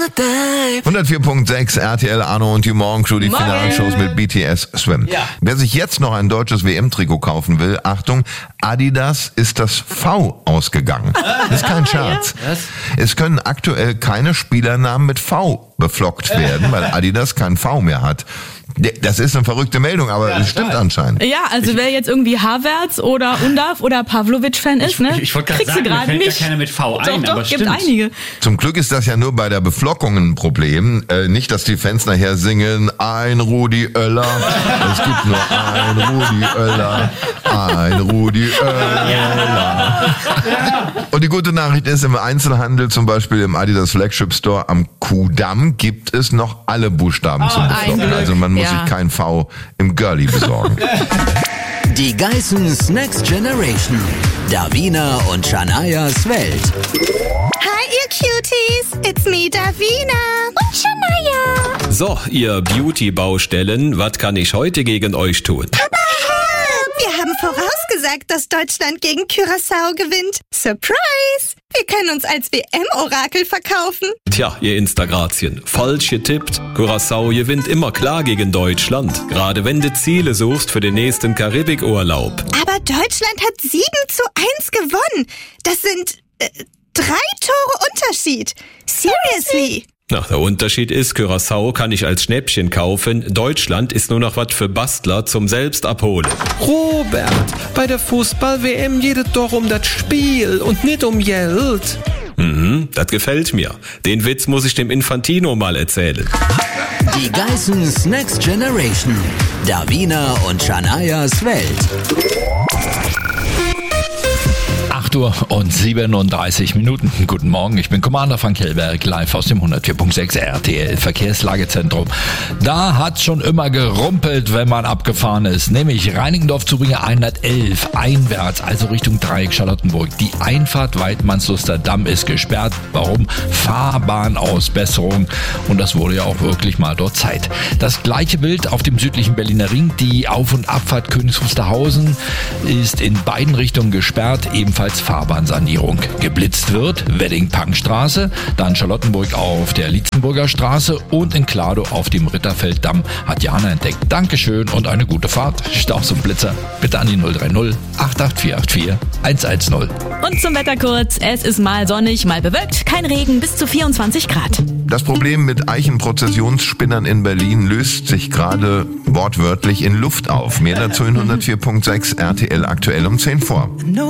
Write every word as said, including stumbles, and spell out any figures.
hundertvier Komma sechs R T L, Arno und die Morgencrew, die Morgen. Finalshows mit B T S Swim. Ja. Wer sich jetzt noch ein deutsches W M-Trikot kaufen will, Achtung, Adidas ist das V ausgegangen. Das ist kein Scherz. Was? Es können aktuell keine Spielernamen mit V beflockt werden, weil Adidas kein V mehr hat. Das ist eine verrückte Meldung, aber Ja, es stimmt klar. anscheinend. Ja, also wer jetzt irgendwie Havertz oder Undav oder Pavlovic-Fan ist, ne? Ich, ich wollte gerade kriegst sagen, du mir gerade fällt nicht. gar keiner mit V ein, Doch, doch, aber gibt stimmt. einige. Zum Glück ist das ja nur bei der Beflockung ein Problem. Äh, nicht, dass die Fans nachher singen, ein Rudi Oeller. Es gibt nur ein Rudi Oeller. Ein Rudi Oeller. Und die gute Nachricht ist, im Einzelhandel, zum Beispiel im Adidas Flagship Store am Kudamm, gibt es noch alle Buchstaben zum ein Beflocken. Glück. Also man muss Ja. sich kein V im Girlie besorgen. Die Geissens Next Generation. Davina und Shanayas Welt. Hi, ihr Cuties. It's me, Davina. Und Shania. So, ihr Beauty-Baustellen, was kann ich heute gegen euch tun? Wir haben vorausgesagt, dass Deutschland gegen Curaçao gewinnt. Surprise! Wir können uns als W M-Orakel verkaufen. Tja, ihr Instagrazien, falsch getippt. Curaçao gewinnt immer klar gegen Deutschland. Gerade wenn du Ziele suchst für den nächsten Karibikurlaub. Aber Deutschland hat sieben zu eins gewonnen. Das sind äh, drei Tore Unterschied. Seriously. Na, der Unterschied ist, Curaçao kann ich als Schnäppchen kaufen. Deutschland ist nur noch was für Bastler zum Selbstabholen. Robert, bei der Fußball-W M geht es doch um das Spiel und nicht um Geld. Mhm, das gefällt mir. Den Witz muss ich dem Infantino mal erzählen. Die Geissens Next Generation. Davina und Shanayas Welt. acht Uhr und siebenunddreißig Minuten. Guten Morgen, ich bin Commander Frank Hellberg, live aus dem hundertvier Komma sechs R T L Verkehrslagezentrum. Da hat's schon immer gerumpelt, wenn man abgefahren ist, nämlich Reinickendorf-Zubringe hundertelf, einwärts, also Richtung Dreieck Charlottenburg. Die Einfahrt Weidmannsluster Damm ist gesperrt. Warum? Fahrbahnausbesserung. Und das wurde ja auch wirklich mal dort Zeit. Das gleiche Bild auf dem südlichen Berliner Ring. Die Auf- und Abfahrt Königs Wusterhausen ist in beiden Richtungen gesperrt, ebenfalls Fahrbahnsanierung. Geblitzt wird Wedding-Pang-Straße, dann Charlottenburg auf der Lietzenburger Straße und in Klado auf dem Ritterfelddamm, hat Jana entdeckt. Dankeschön und eine gute Fahrt. Staus und Blitzer bitte an die null drei null acht acht vier acht vier eins eins null. Und zum Wetter kurz. Es ist mal sonnig, mal bewölkt. Kein Regen, bis zu vierundzwanzig Grad. Das Problem mit Eichenprozessionsspinnern in Berlin löst sich gerade wortwörtlich in Luft auf. Mehr dazu in hundertvier Komma sechs R T L aktuell um zehn vor.